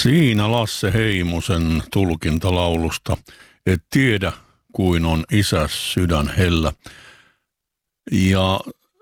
Siinä Lasse Heimosen tulkintalaulusta Et tiedä kuin on isäs sydän hellä. Ja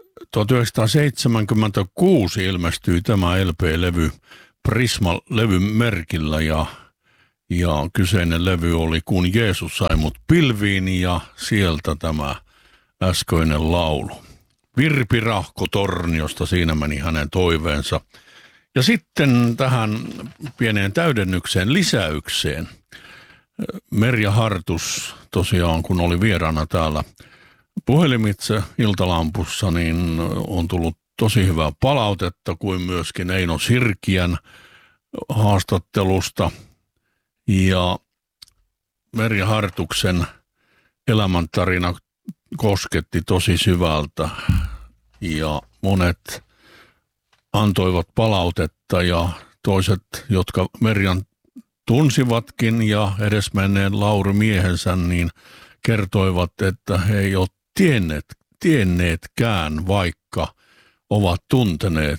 1976 ilmestyi tämä LP-levy Prisma-levyn merkillä ja kyseinen levy oli Kun Jeesus sai mut pilviin ja sieltä tämä äskeinen laulu. Virpi Rahko Torniosta, siinä meni hänen toiveensa. Ja sitten tähän pieneen täydennykseen, lisäykseen. Merja Hartus tosiaan, kun oli vieraana täällä puhelimitse Iltalampussa, niin on tullut tosi hyvää palautetta, kuin myöskin Eino Sirkiän haastattelusta. Ja Merja Hartuksen elämäntarina kosketti tosi syvältä ja monet antoivat palautetta ja toiset, jotka Merjan tunsivatkin ja edesmenneen Lauri miehensä, niin kertoivat, että he ei ole tienneetkään, vaikka ovat tunteneet,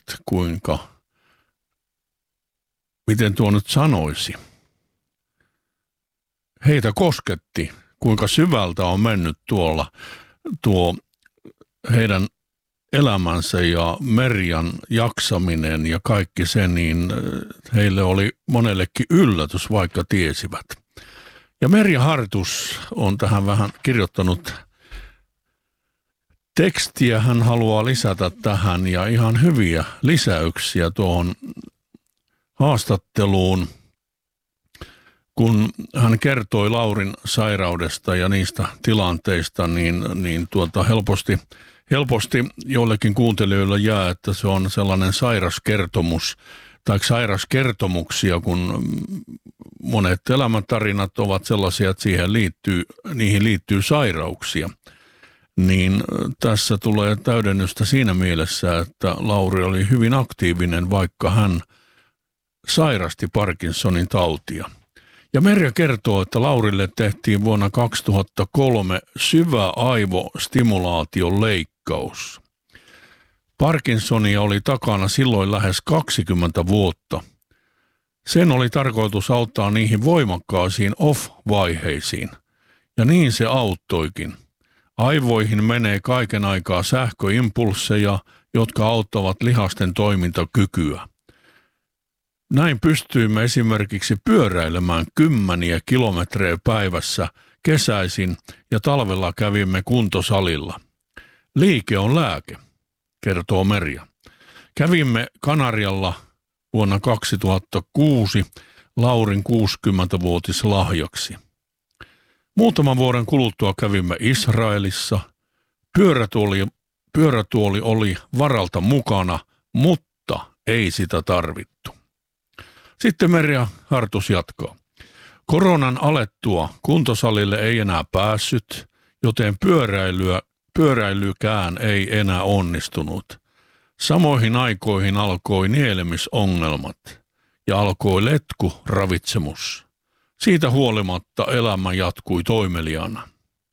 miten tuo nyt sanoisi. Heitä kosketti, kuinka syvältä on mennyt tuo heidän elämänsä ja Merjan jaksaminen ja kaikki se, niin heille oli monellekin yllätys, vaikka tiesivät. Ja Merja Hartus on tähän vähän kirjoittanut tekstiä, hän haluaa lisätä tähän ja ihan hyviä lisäyksiä tuohon haastatteluun, kun hän kertoi Laurin sairaudesta ja niistä tilanteista, niin helposti joillekin kuuntelijoille jää, että se on sellainen sairaskertomus tai sairaskertomuksia, kun monet elämäntarinat ovat sellaisia, että niihin liittyy sairauksia. Niin tässä tulee täydennystä siinä mielessä, että Lauri oli hyvin aktiivinen, vaikka hän sairasti Parkinsonin tautia. Ja Merja kertoo, että Laurille tehtiin vuonna 2003 syvä aivostimulaation leikkaus. Parkinsonia oli takana silloin lähes 20 vuotta. Sen oli tarkoitus auttaa niihin voimakkaisiin off-vaiheisiin. Ja niin se auttoikin. Aivoihin menee kaiken aikaa sähköimpulsseja, jotka auttavat lihasten toimintakykyä. Näin pystyimme esimerkiksi pyöräilemään 10 kilometrejä päivässä kesäisin ja talvella kävimme kuntosalilla. Liike on lääke, kertoo Merja. Kävimme Kanarialla vuonna 2006 Laurin 60-vuotislahjaksi. Muutaman vuoden kuluttua kävimme Israelissa. Pyörätuoli oli varalta mukana, mutta ei sitä tarvittu. Sitten Merja Hartus jatkaa. Koronan alettua kuntosalille ei enää päässyt, joten pyöräilykään ei enää onnistunut. Samoihin aikoihin alkoi nielemisongelmat ja alkoi letkuravitsemus. Siitä huolimatta elämä jatkui toimeliaana.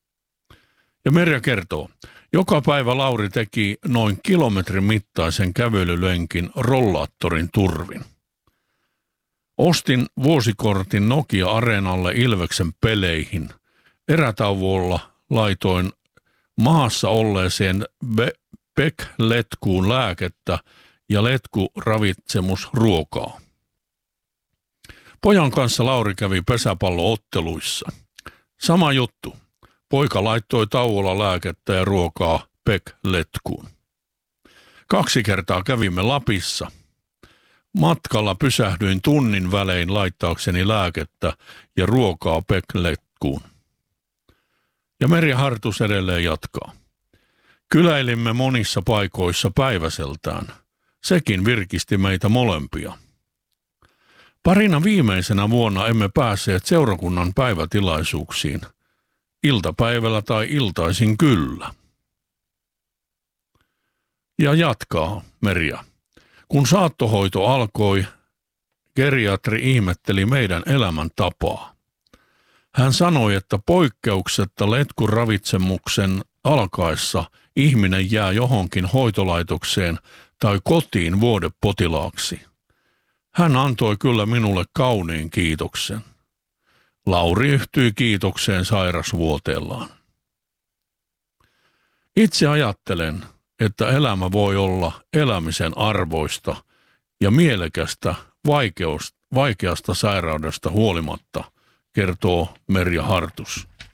Ja Merja kertoo, joka päivä Lauri teki noin kilometrin mittaisen kävelylenkin rollaattorin turvin. Ostin vuosikortin Nokia-areenalle Ilveksen peleihin. Erätauolla laitoin maassa olleeseen PEC-letkuun lääkettä ja letkuravitsemusruokaa. Pojan kanssa Lauri kävi pesäpallootteluissa. Sama juttu. Poika laittoi tauolla lääkettä ja ruokaa PEC-letkuun. 2 kertaa kävimme Lapissa. Matkalla pysähdyin tunnin välein laittaakseni lääkettä ja ruokaa PEC-letkuun. Ja Merja Hartus edelleen jatkaa. Kyläilimme monissa paikoissa päiväseltään. Sekin virkisti meitä molempia. Parina viimeisenä vuonna emme päässeet seurakunnan päivätilaisuuksiin. Iltapäivällä tai iltaisin kyllä. Ja jatkaa Merja. Kun saattohoito alkoi, geriatri ihmetteli meidän elämäntapaa. Hän sanoi, että poikkeuksetta letkuravitsemuksen alkaessa ihminen jää johonkin hoitolaitokseen tai kotiin vuodepotilaaksi. Hän antoi kyllä minulle kauniin kiitoksen. Lauri yhtyi kiitokseen sairasvuoteellaan. Itse ajattelen, että elämä voi olla elämisen arvoista ja mielekästä vaikeasta sairaudesta huolimatta, kertoo Merja Hartus.